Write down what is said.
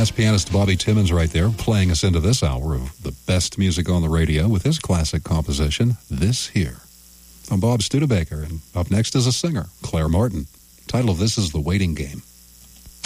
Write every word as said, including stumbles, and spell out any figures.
Jazz pianist Bobby Timmons right there, playing us into this hour of the best music on the radio with his classic composition, This Here. I'm Bob Studebaker, and up next is a singer, Claire Martin. The title of this is The Waiting Game.